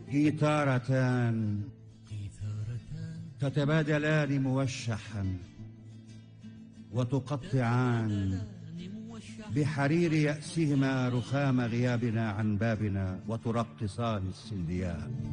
جيتارتان تتبادلان موشحا وتقطعان بحرير يأسهما رخام غيابنا عن بابنا وترقصان السنديان.